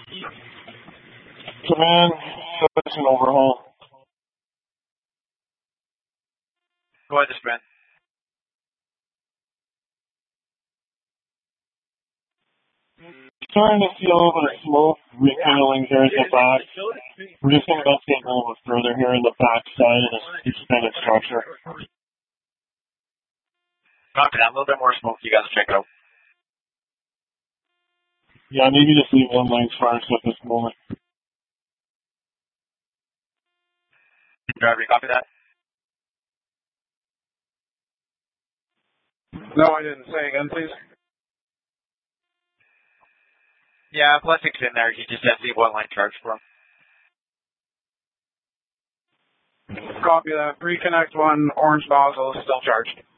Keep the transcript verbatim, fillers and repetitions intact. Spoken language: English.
Command, that's an overhaul. Go ahead, disband. Starting to see a little bit of smoke rekindling here at the back. We're just going to investigate a little bit further here in the back side of this extended structure. Copy that. A little bit more smoke. You guys check it out. Yeah, maybe just leave one line sparks at this moment. Driver, copy that? No, I didn't. Say again, please. Yeah, plastic's in there. You just have to leave one line charge for him. Copy that. Reconnect one. Orange nozzle is still charged.